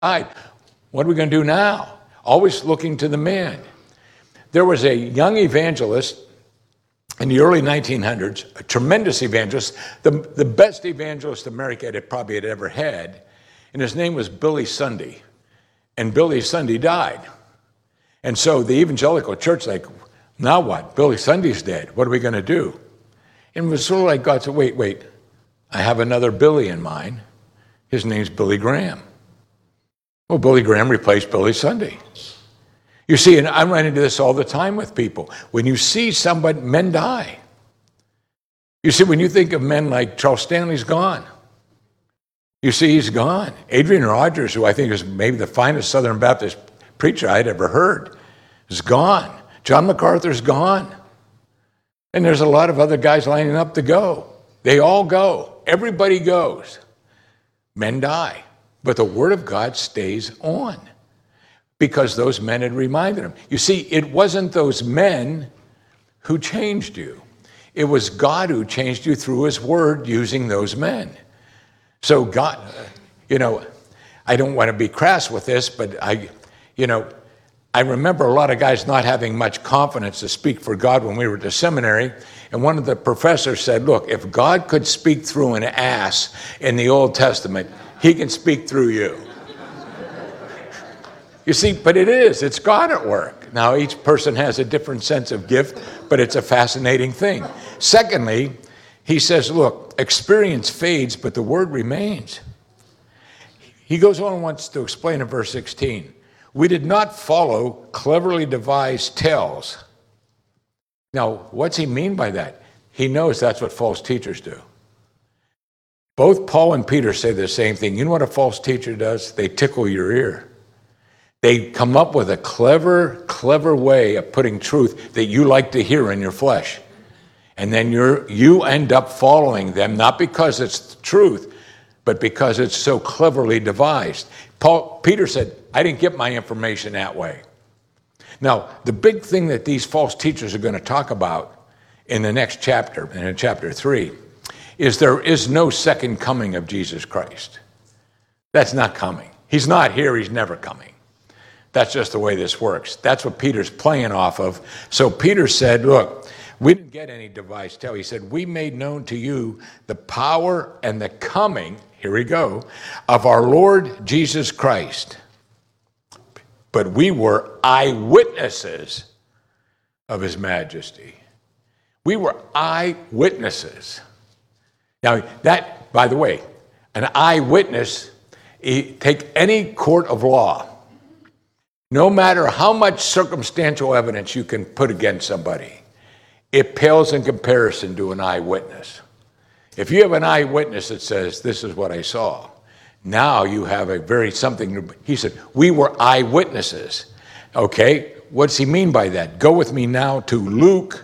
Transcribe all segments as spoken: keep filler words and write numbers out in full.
died. What are we going to do now? Always looking to the man. There was a young evangelist in the early nineteen hundreds, a tremendous evangelist, the, the best evangelist America had probably had ever had, and his name was Billy Sunday. And Billy Sunday died. And so the evangelical church, like, now what? Billy Sunday's dead. What are we going to do? And it was sort of like God said, wait, wait, I have another Billy in mind. His name's Billy Graham. Well, Billy Graham replaced Billy Sunday. You see, and I run into this all the time with people. When you see somebody, men die. You see, when you think of men like Charles Stanley's gone. You see, he's gone. Adrian Rogers, who I think is maybe the finest Southern Baptist preacher I'd ever heard, is gone. John MacArthur's gone. And there's a lot of other guys lining up to go. They all go. Everybody goes. Men die. But the Word of God stays on because those men had reminded him. You see, it wasn't those men who changed you. It was God who changed you through His Word using those men. So God, you know, I don't want to be crass with this, but I, you know, I remember a lot of guys not having much confidence to speak for God when we were at the seminary. And one of the professors said, look, if God could speak through an ass in the Old Testament, He can speak through you. You see, but it is. It's God at work. Now, each person has a different sense of gift, but it's a fascinating thing. Secondly, he says, look, experience fades, but the word remains. He goes on and wants to explain in verse sixteen. We did not follow cleverly devised tales. Now, what's he mean by that? He knows that's what false teachers do. Both Paul and Peter say the same thing. You know what a false teacher does? They tickle your ear. They come up with a clever, clever way of putting truth that you like to hear in your flesh. And then you're, you end up following them, not because it's the truth, but because it's so cleverly devised. Paul, Peter said, I didn't get my information that way. Now, the big thing that these false teachers are going to talk about in the next chapter, and in chapter three, is there is no second coming of Jesus Christ. That's not coming. He's not here. He's never coming. That's just the way this works. That's what Peter's playing off of. So Peter said, look, we didn't get any devised tale. He said, we made known to you the power and the coming, here we go, of our Lord Jesus Christ. But we were eyewitnesses of His majesty. We were eyewitnesses. Now, that, by the way, an eyewitness, take any court of law, no matter how much circumstantial evidence you can put against somebody, it pales in comparison to an eyewitness. If you have an eyewitness that says, this is what I saw, now you have a very something. He said, we were eyewitnesses. Okay, what's he mean by that? Go with me now to Luke.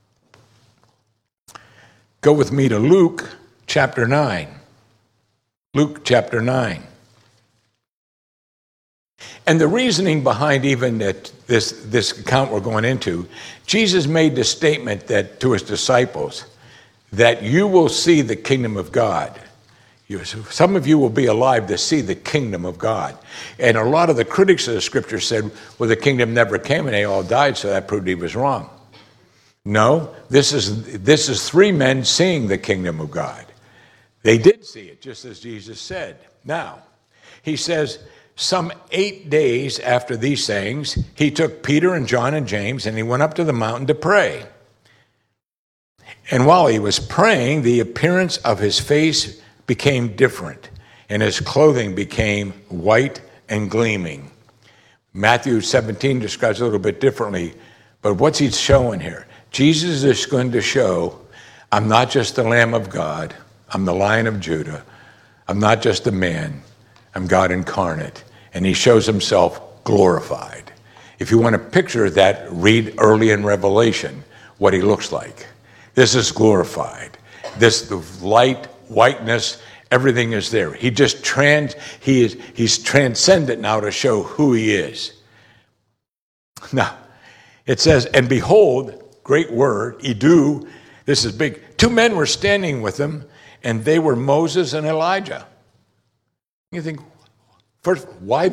Go with me to Luke chapter nine. Luke chapter nine. And the reasoning behind even that this, this account we're going into, Jesus made the statement that to His disciples, that you will see the kingdom of God. You, some of you will be alive to see the kingdom of God. And a lot of the critics of the scripture said, well, the kingdom never came and they all died, so that proved he was wrong. No, this is, this is three men seeing the kingdom of God. They did see it, just as Jesus said. Now, he says, some eight days after these sayings, he took Peter and John and James, and he went up to the mountain to pray. And while he was praying, the appearance of his face became different, and his clothing became white and gleaming. Matthew seventeen describes it a little bit differently, but what's he showing here? Jesus is going to show, I'm not just the Lamb of God, I'm the Lion of Judah, I'm not just a man, I'm God incarnate. And he shows himself glorified. If you want to picture that, read early in Revelation what he looks like. This is glorified. This, the light, whiteness, everything is there. He just trans, he is, he's transcendent now to show who he is. Now, it says, and behold, great word, Idu, this is big. Two men were standing with him, and they were Moses and Elijah. You think, First, why